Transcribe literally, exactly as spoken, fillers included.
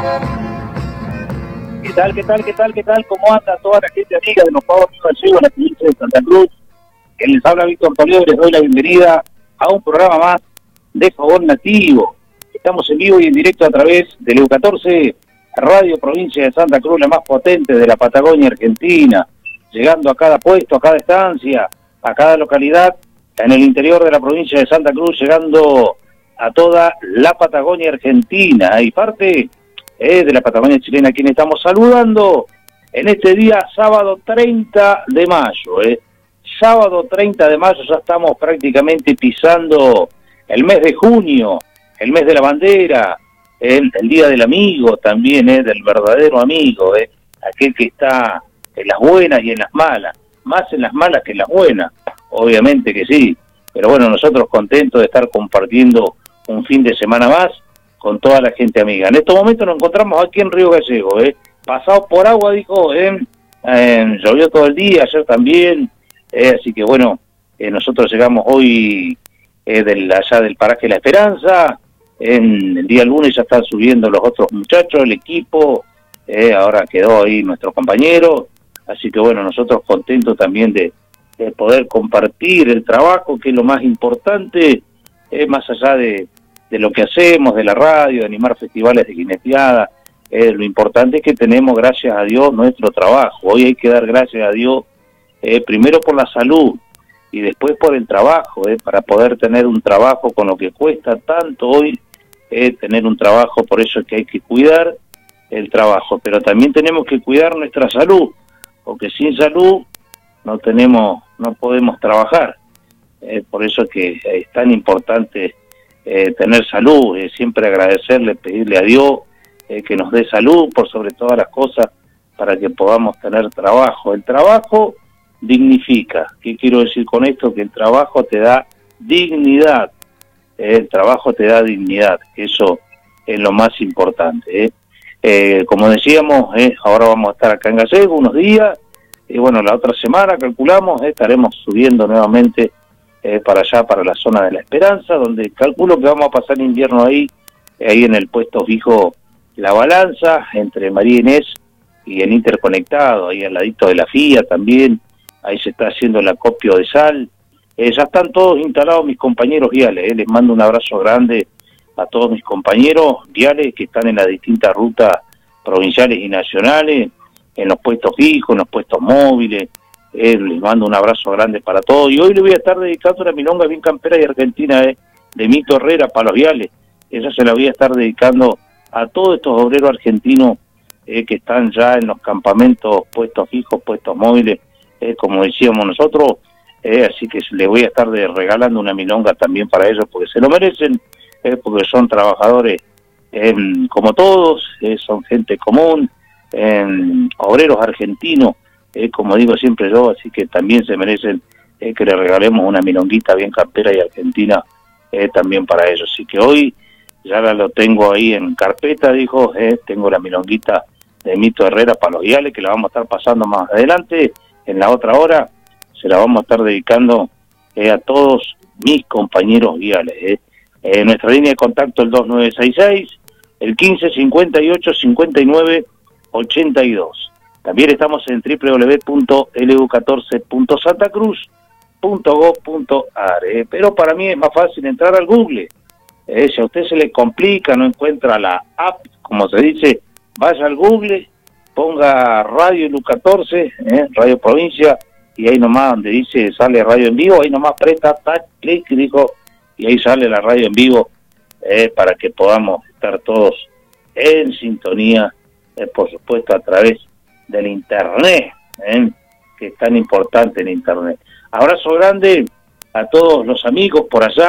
¿Qué tal, qué tal, qué tal, qué tal? ¿Cómo anda toda la gente amiga de los pagos de la provincia de Santa Cruz? Que les habla Víctor Toledo, les doy la bienvenida a un programa más de Favor Nativo. Estamos en vivo y en directo a través del E U catorce, Radio Provincia de Santa Cruz, la más potente de la Patagonia Argentina, llegando a cada puesto, a cada estancia, a cada localidad, en el interior de la provincia de Santa Cruz, llegando a toda la Patagonia Argentina y parte eh, de la Patagonia chilena, a quien estamos saludando en este día sábado treinta de mayo. Eh. Sábado treinta de mayo, ya estamos prácticamente pisando el mes de junio, el mes de la bandera, el, el día del amigo también, eh, del verdadero amigo, eh, aquel que está en las buenas y en las malas, más en las malas que en las buenas, obviamente que sí, pero bueno, nosotros contentos de estar compartiendo un fin de semana más con toda la gente amiga. En estos momentos nos encontramos aquí en Río Gallego, eh, pasado por agua, dijo, eh, eh, llovió todo el día, ayer también, eh, así que bueno, eh, nosotros llegamos hoy eh, del, allá del paraje La Esperanza. En el día lunes ya están subiendo los otros muchachos, el equipo, eh, ahora quedó ahí nuestro compañero, así que bueno, nosotros contentos también de, de poder compartir el trabajo, que es lo más importante, eh, más allá de, de lo que hacemos, de la radio, de animar festivales de jineteada, eh, lo importante es que tenemos, gracias a Dios, nuestro trabajo. Hoy hay que dar gracias a Dios, eh, primero por la salud, y después por el trabajo, eh, para poder tener un trabajo con lo que cuesta tanto hoy, eh, tener un trabajo, por eso es que hay que cuidar el trabajo, pero también tenemos que cuidar nuestra salud, porque sin salud no tenemos, no podemos trabajar, eh, por eso es que es tan importante eh, tener salud, eh, siempre agradecerle, pedirle a Dios eh, que nos dé salud por sobre todas las cosas, para que podamos tener trabajo. El trabajo dignifica. ¿Qué quiero decir con esto? Que el trabajo te da dignidad, eh, el trabajo te da dignidad, eso es lo más importante. Eh. Eh, como decíamos, eh, ahora vamos a estar acá en Gallego unos días, y bueno, la otra semana calculamos, eh, estaremos subiendo nuevamente eh, para allá, para la zona de La Esperanza, donde calculo que vamos a pasar invierno ahí, eh, ahí en el puesto fijo La Balanza, entre María Inés y el Interconectado, ahí al ladito de la F I A también. Ahí se está haciendo el acopio de sal. Eh, ya están todos instalados mis compañeros viales. Eh. Les mando un abrazo grande a todos mis compañeros viales que están en las distintas rutas provinciales y nacionales, en los puestos fijos, en los puestos móviles. Eh, les mando un abrazo grande para todos. Y hoy le voy a estar dedicando una milonga bien campera y argentina, eh, de Mito Herrera para los viales. Esa se la voy a estar dedicando a todos estos obreros argentinos eh, que están ya en los campamentos, puestos fijos, puestos móviles, Eh, como decíamos nosotros, eh, así que le voy a estar de, regalando una milonga también para ellos, porque se lo merecen, eh, porque son trabajadores eh, como todos, eh, son gente común, eh, obreros argentinos, eh, como digo siempre yo, así que también se merecen eh, que le regalemos una milonguita bien campera y argentina eh, también para ellos. Así que hoy ya lo tengo ahí en carpeta, dijo, eh, tengo la milonguita de Mito Herrera para los viales, que la vamos a estar pasando más adelante. En la otra hora se la vamos a estar dedicando eh, a todos mis compañeros viales. Eh. Eh, nuestra línea de contacto el dos nueve seis seis, el quince cincuenta y ocho cincuenta y nueve ochenta y dos. También estamos en doble u doble u doble u punto l u catorce punto santa cruz punto gob punto a r. Eh. Pero para mí es más fácil entrar al Google. Eh, si a usted se le complica, no encuentra la app, como se dice, vaya al Google, ponga Radio E U catorce, eh, Radio Provincia, y ahí nomás donde dice, sale radio en vivo, ahí nomás presta, tac, clic, dijo, y ahí sale la radio en vivo, eh, para que podamos estar todos en sintonía, eh, por supuesto a través del internet, eh, que es tan importante el internet. Abrazo grande a todos los amigos por allá,